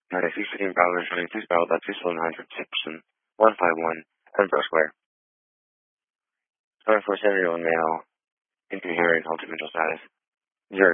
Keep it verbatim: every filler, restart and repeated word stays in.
United States fifteen Bravo, showing two Bravo, that's two nine six one five one, Edinburgh Square. Sorry for seven year old male, into hearing, ultimate mental status.